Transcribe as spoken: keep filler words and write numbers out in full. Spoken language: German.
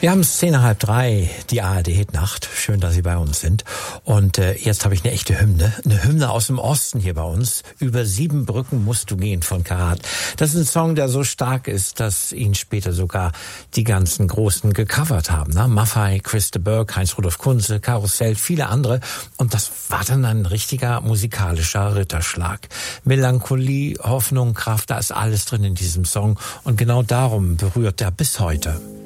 Wir haben es zehn nach halb drei, die A R D-Hitnacht. Schön, dass Sie bei uns sind. Und äh, jetzt habe ich eine echte Hymne. Eine Hymne aus dem Osten hier bei uns. Über sieben Brücken musst du gehen von Karat. Das ist ein Song, der so stark ist, dass ihn später sogar die ganzen Großen gecovert haben. Ne? Maffay, Chris de Burgh, Heinz-Rudolf Kunze, Karussell, viele andere. Und das war dann ein richtiger musikalischer Ritterschlag. Melancholie, Hoffnung, Kraft, da ist alles drin in diesem Song. Und genau darum berührt er bis heute.